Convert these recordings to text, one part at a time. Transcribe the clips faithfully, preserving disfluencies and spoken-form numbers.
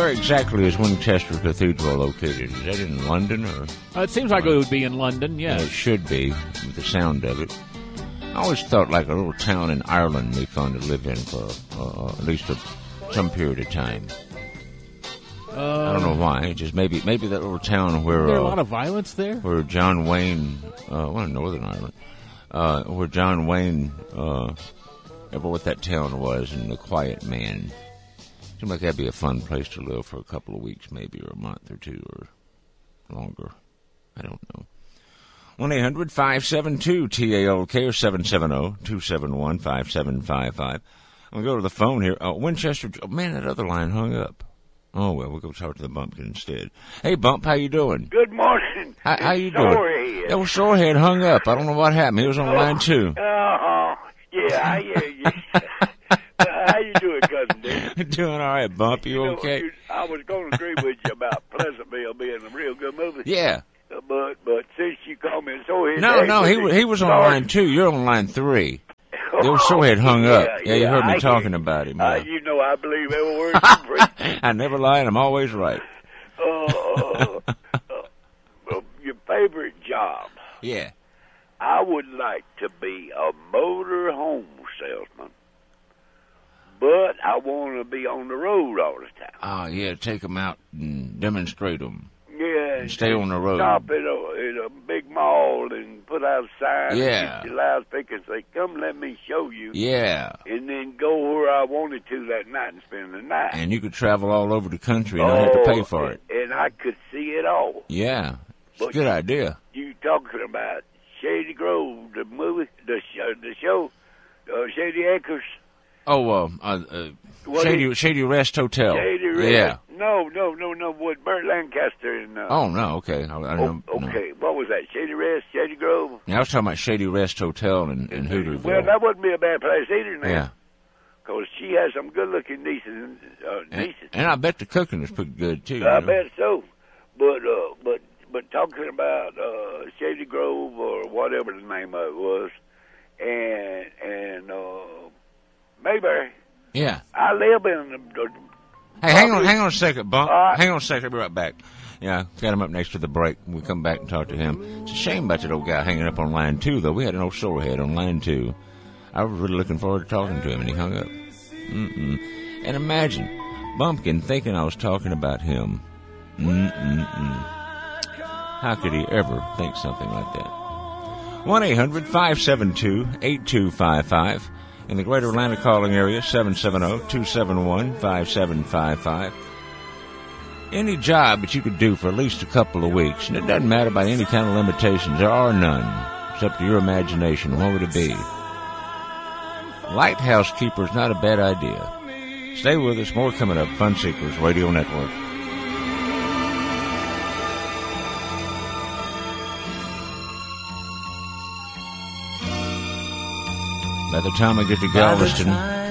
where exactly is Winchester Cathedral located? Is that in London? or? Uh, it seems like it would be in London, yes. Yeah, it should be, with the sound of it. I always thought like a little town in Ireland would be fun to live in for uh, at least a, some period of time. Uh, I don't know why. Just maybe maybe that little town where... Is there uh, a lot of violence there? Where John Wayne... Uh, well, in Northern Ireland. Uh, where John Wayne... Uh, ever what that town was, and The Quiet Man. Seemed like that'd be a fun place to live for a couple of weeks, maybe, or a month or two, or longer. I don't know. one eight hundred five seven two T A L K or seven seven zero two seven one five seven five five. I'm going to go to the phone here. Oh, Winchester, oh, man, that other line hung up. Oh, well, we'll go talk to the Bumpkin instead. Hey, Bump, how you doing? Good morning. How, how you Sorehead. doing? That was Sorehead hung up. I don't know what happened. He was on oh, line two. Uh-huh. Yeah, I hear you. How you doing, Cousin Dick? Doing all right, Bump. You, you know, okay? You, I was going to agree with you about Pleasantville being a real good movie. Yeah. Uh, but but since you called me Sorehead... No, no, he, he was on sorry. line two. You're on line three. The old Sorehead hung up. Yeah, Yeah, you yeah, heard me I talking hear- about him. Uh, Yeah. you know I believe every word you preach. I never lie, and I'm always right. Uh, uh, uh, your favorite job? Yeah. I would like to be a motor home salesman, but I want to be on the road all the time. Oh, yeah, take them out and demonstrate them. Yeah, And stay on the road. Stop at a, at a big mall and put out a sign. Yeah. And get your loudspeaker and say, "Come, let me show you." Yeah. And then go where I wanted to that night and spend the night. And you could travel all over the country and not have to pay for it. And I could see it all. Yeah. It's a But good you- idea. You talking about Shady Grove, the movie, the show, the show, uh, Shady Acres. Oh, uh, uh, uh What Shady, is- Shady Rest Hotel. Shady Rest. Yeah. No, no, no, no. With Burt Lancaster and. Uh, Oh, no, okay. I, I oh, don't know. okay. What was that? Shady Rest, Shady Grove. Yeah, I was talking about Shady Rest Hotel in, in Hooterville. Well, that wouldn't be a bad place either now. Yeah. Because she has some good-looking nieces. Uh, And, nieces. and I bet the cooking is pretty good, too. I you know? bet so. But uh, but but talking about uh, Shady Grove or whatever the name of it was, and and uh, Mayberry. Yeah. I live in the. the Hey, hang on, hang on a second, Bump. All right. Hang on a second. I'll be right back. Yeah, got him up next to the break. We'll come back and talk to him. It's a shame about that old guy hanging up on line two, though. We had an old sorehead on line two. I was really looking forward to talking to him, and he hung up. Mm-mm. And imagine Bumpkin thinking I was talking about him. Mm-mm-mm. How could he ever think something like that? one eight hundred five seven two eight two five five. In the greater Atlanta calling area, seven seven zero two seven one five seven five five. Any job that you could do for at least a couple of weeks, and it doesn't matter about any kind of limitations. There are none. It's up to your imagination. What would it be? Lighthouse keeper is not a bad idea. Stay with us. More coming up. Fun Seekers Radio Network. By the time I get to Galveston,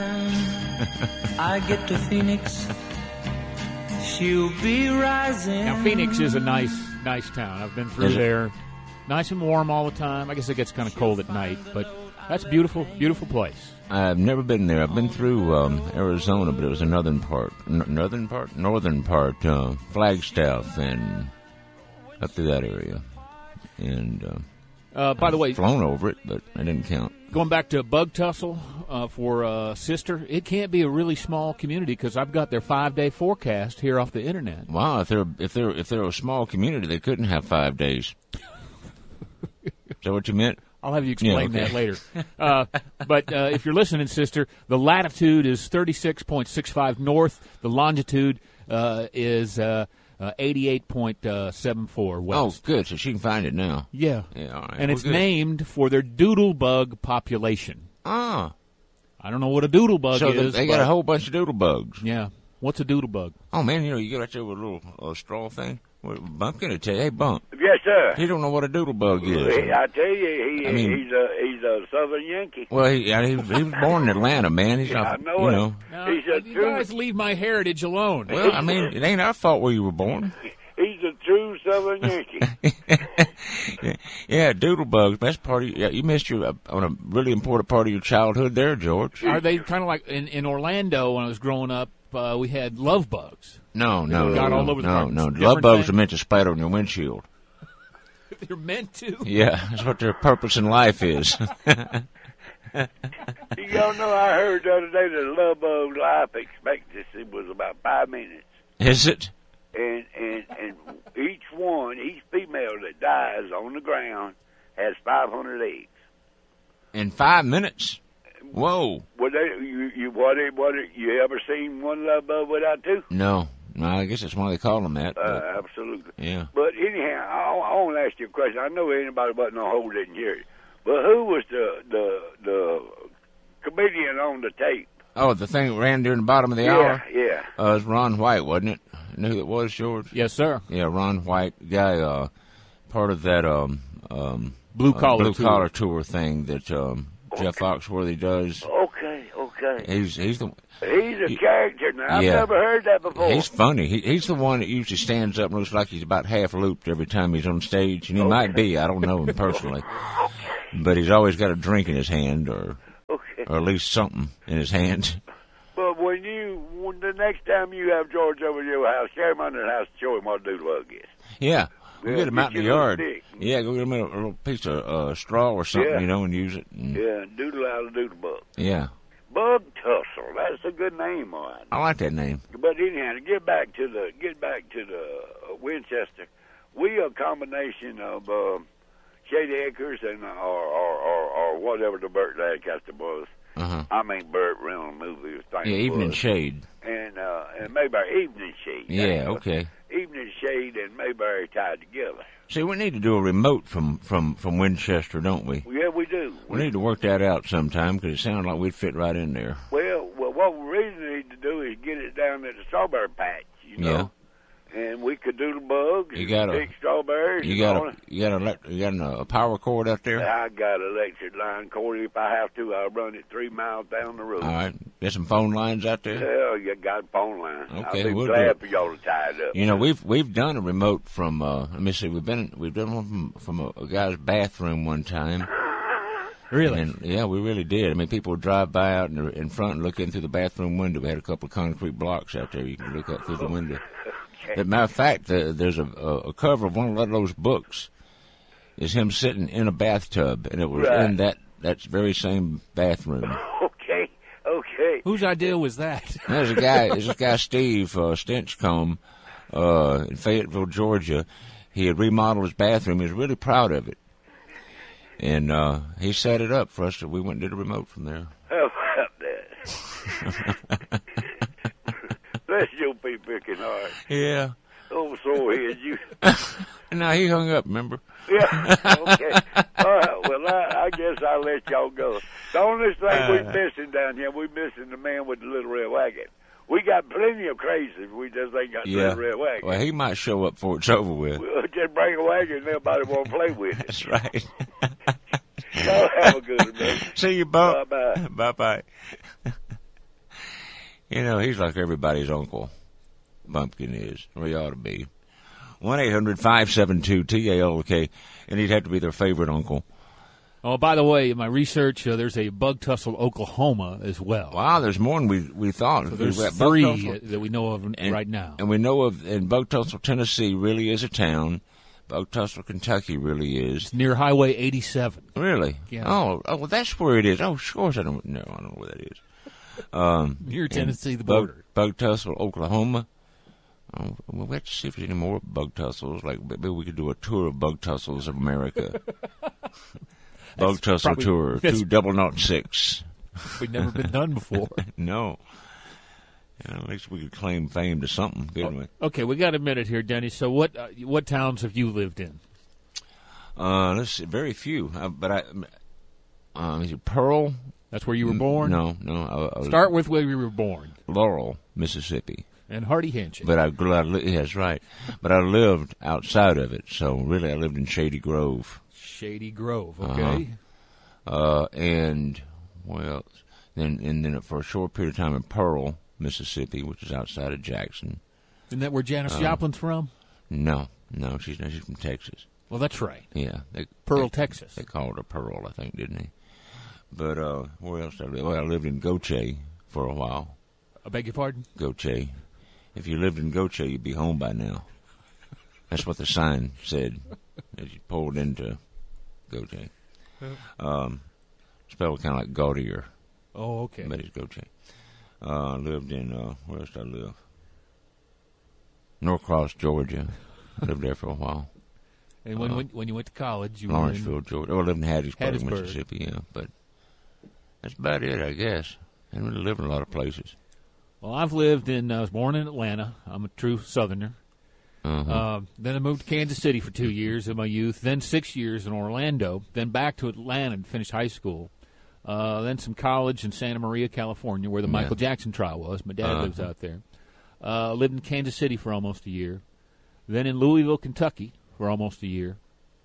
I get to Phoenix, she'll be rising. Now, Phoenix is a nice, nice town. I've been through Is it? there. Nice and warm all the time. I guess it gets kind of cold at night, but that's a beautiful, beautiful place. I've never been there. I've been through um, Arizona, but it was a northern part. N- northern part? Northern part. Uh, Flagstaff and up through that area. And uh, Uh, by the way, flown over it, but I didn't count. going back to Bug Tussle uh, for uh, Sister, it can't be a really small community because I've got their five-day forecast here off the internet. Wow, if they're if they're if they're a small community, they couldn't have five days. Is that what you meant? I'll have you explain Yeah, okay. that later. Uh, but uh, if you're listening, Sister, the latitude is thirty-six point six five north. The longitude uh, is uh, uh, eighty-eight point seven four west. Oh, good. So she can find it now. Yeah. Yeah, all right. And Well, it's good. named for their doodle bug population. Ah. I don't know what a doodle bug So is. they, they got but- a whole bunch of doodle bugs. Yeah. What's a doodle bug? Oh, man, you know, you get out there with a little uh, straw thing. Well, Bump going to tell you, hey, Bump, Yes, sir. he don't know what a doodle bug is. He- I tell you, he, I mean- he's a he's a Southern Yankee. Well, he, I mean, he, he was born in Atlanta, man. He's Yeah, not, I know you it. know. Now, He's a you true- guys leave my heritage alone. Well, I mean, it ain't our fault where you were born. He's a true Southern Yankee. yeah, yeah, doodle bugs. That's part of yeah, you missed your uh, on a really important part of your childhood there, George. Are they kind of like in, in Orlando when I was growing up? uh, we had love bugs. No, no, Got no, all over the no, apartments. no. Different Love bugs thing? are meant to splatter on your windshield. They're meant to. Yeah, that's what their purpose in life is. Y'all know I heard the other day that love bug life expectancy was about five minutes. Is it? And, and, and each one, each female that dies on the ground has five hundred eggs. In five minutes? Whoa. What they, you, you, what, what, you ever seen one love bug without two? No. No, I guess that's why they call them that. Uh, But, absolutely. yeah. But anyhow, I, I want to ask you a question. I know anybody but no hole didn't hear it. But who was the the the comedian on the tape? Oh, the thing that ran during the bottom of the yeah, hour? yeah. Uh, it was Ron White, wasn't it? You know who it was, George? Yes, sir. Yeah, Ron White, guy, uh, part of that um, um, Blue uh, collar blue tour. collar tour thing that um, Jeff Foxworthy does. Okay, okay. He's he's the He's a he- character now. I've yeah. never heard that before. he's funny. He, he's the one that usually stands up and looks like he's about half looped every time he's on stage, and he might be. I don't know him personally, but he's always got a drink in his hand, or Okay. or at least something in his hand. But when you, when the next time you have George over to your house, carry him under the house and show him what a doodle bug is. Yeah, we Yeah, get him get out in the your little yard. stick. Yeah, go get him a, a little piece of uh, straw or something, Yeah. you know, and use it. And, Yeah, doodle out a doodle bug. yeah, Bug tussle. That's a good name, all right. I like that name. But anyhow, to get back to the get back to the uh, Winchester, we are a combination of uh, Shady Acres and uh, or, or or or whatever the Burt Lancaster was. Uh huh. I mean, Burt Reynolds movie was Yeah, Evening was. Shade. and uh, and Mayberry Evening Shade. Yeah, Uh, okay. Evening Shade and Mayberry tied together. See, we need to do a remote from, from, from Winchester, don't we? Yeah, we do. We need to work that out sometime because it sounded like we'd fit right in there. Well, well, what we really need to do is get it down at the strawberry patch, you know. And we could do the bugs. You and got a- pick strawberries. You and got all a that. you got a elect- you got an, a power cord out there. I got an electric line cord. If I have to, I'll run it three miles down the road. All right, got some phone lines out there. Hell, you got a phone line. Okay, I'll be we'll do glad it. for y'all to tie it up. You know, we've we've done a remote from. Uh, let me see, we've been we've done one from from a, a guy's bathroom one time. Really? And yeah, we really did. I mean, people would drive by out in, the, in front and look in through the bathroom window. We had a couple of concrete blocks out there. You can look out through the window. As a matter of fact, the, there's a, a, a cover of one of those books. Is him sitting in a bathtub, and it was Right. in that that very same bathroom. Okay, okay. Whose idea was that? There's a guy. There's this guy Steve uh, Stinchcomb uh, in Fayetteville, Georgia. He had remodeled his bathroom. He was really proud of it, and uh, he set it up for us. So we went and did a remote from there. How about that? Bless your be picking hard. Yeah. Oh, sorehead, you. No, he hung up. Remember? Yeah, okay. All right, well, I, I guess I'll let y'all go. The only thing we're missing down here, we're missing the man with the little red wagon. We got plenty of crazy. We just ain't got the Yeah. little red wagon. Well, he might show up before it's over with. We'll just bring a wagon and everybody won't play with it. That's right. Y'all have a good one. See you, Bump. Bye-bye. Bye-bye. You know, he's like everybody's uncle. Bumpkin is, or he ought to be. one eight hundred five seven two T A L K, and he'd have to be their favorite uncle. Oh, by the way, in my research, uh, there's a Bug Tussle, Oklahoma, as well. Wow, there's more than we we thought. So there's We've got Bug three Tussle, uh, that we know of and- right now. and we know of, and Bug Tussle, Tennessee, really is a town. Bug Tussle, Kentucky, really is. It's near Highway eighty-seven. Really? Yeah. Oh, oh, well, that's where it is. Oh, of course I don't. No, I don't know where that is. Um, Near Tennessee, and the Bug, border. Bug Tussle, Oklahoma. Oh, well, we have to see if there's any more Bug Tussles. Like maybe we could do a tour of Bug Tussles of America. Bug Tussle probably- tour, that's- two double naught six. We've never been done before. No. Yeah, at least we could claim fame to something, couldn't we? Okay, we got a minute here, Denny. So, what uh, what towns have you lived in? Uh, let's see, very few. Uh, but I, um, is it Pearl? That's where you were born. No, no. I, I was Start with where you were born, Laurel, Mississippi. and Hardy Handshake. But I, I li- yeah, that's right. But I lived outside of it, so really I lived in Shady Grove. Shady Grove. Okay. Uh, and well, then and then for a short period of time in Pearl, Mississippi, which is outside of Jackson. Isn't that where Janis Joplin's from? No, no, she's not. She's from Texas. Well, that's right. Yeah, they, Pearl, they, Texas. They called her Pearl, I think, didn't they? But uh, where else did I live? Well, I lived in Goche for a while. I beg your pardon? Goche. If you lived in Goche, you'd be home by now. That's what the sign said as you pulled into Goche. Um, spelled kind of like Gaudier. Oh, okay. But it's Goche. Uh, I lived in, uh, where else did I live? Norcross, Georgia. Lived there for a while. And when, uh, when when you went to college, you Lawrenceville, were in Georgia. Oh, I lived in Hattiesburg, Hattiesburg. Mississippi, yeah. But that's about it, I guess. I didn't really live in a lot of places. Well, I've lived in, I was born in Atlanta. I'm a true Southerner. Uh-huh. Uh, then I moved to Kansas City for two years in my youth, then six years in Orlando, then back to Atlanta to finish high school, uh, then some college in Santa Maria, California, where the Yeah. Michael Jackson trial was. My dad Uh-huh. lives out there. Uh, lived in Kansas City for almost a year, then in Louisville, Kentucky for almost a year,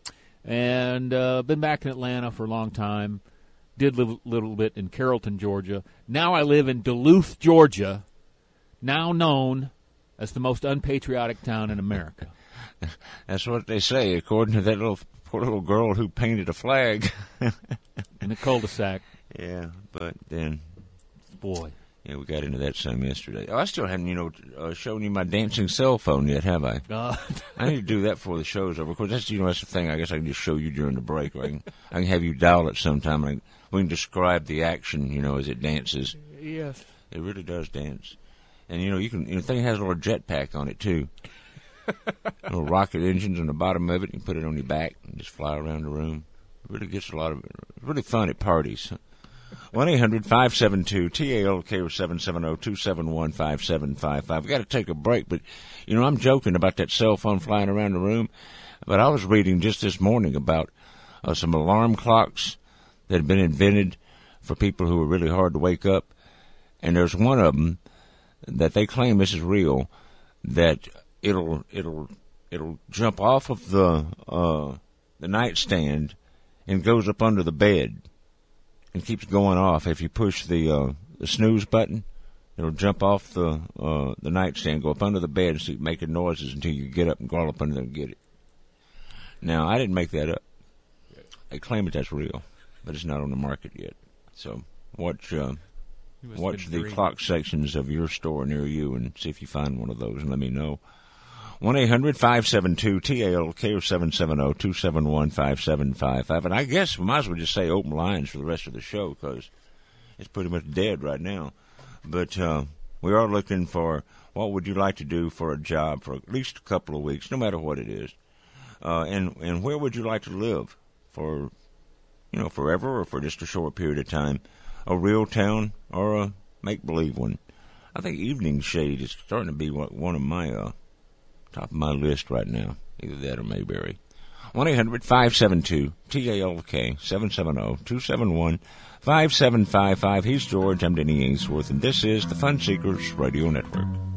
and uh, been back in Atlanta for a long time. Did live a little bit in Carrollton, Georgia. Now I live in Duluth, Georgia, now known as the most unpatriotic town in America. That's what they say, according to that little poor little girl who painted a flag. In the cul-de-sac. Yeah, but then, Boy. yeah, we got into that some yesterday. Oh, I still haven't, you know, uh, shown you my dancing cell phone yet, have I? Uh, I need to do that before the show's over. Of course, that's, you know, that's the thing. I guess I can just show you during the break. Or I can, I can have you dial it sometime. And I, we can describe the action, you know, as it dances. yes. It really does dance. And, you know, you can, you know, the thing has a little jetpack on it, too. Little rocket engines on the bottom of it. You can put it on your back and just fly around the room. It really gets a lot of, it's really fun at parties. one eight hundred five seven two T A L K or seven seven zero two seven one five seven five five. We've got to take a break, but, you know, I'm joking about that cell phone flying around the room. But I was reading just this morning about uh, some alarm clocks that had been invented for people who were really hard to wake up. And there's one of them that they claim this is real, that it'll it'll it'll jump off of the uh, the nightstand and goes up under the bed and keeps going off. If you push the uh, the snooze button, it'll jump off the uh, the nightstand, go up under the bed, and keep making noises until you get up and crawl up under there and get it. Now, I didn't make that up. They claim that that's real, but it's not on the market yet. So watch. Uh, Watch the clock sections of your store near you and see if you find one of those and let me know. one eight hundred five seven two T A L K or seven seven zero two seven one five seven five five. And I guess we might as well just say open lines for the rest of the show because it's pretty much dead right now. But uh, we are looking for what would you like to do for a job for at least a couple of weeks, no matter what it is. Uh, and, and where would you like to live for, you know, forever or for just a short period of time? A real town or a make-believe one. I think Evening Shade is starting to be one of my uh, top of my list right now. Either that or Mayberry. one eight hundred five seven two T A L K seven seven zero two seven one five seven five five. He's George. I'm Denny Ainsworth, and this is the Fun Seekers Radio Network.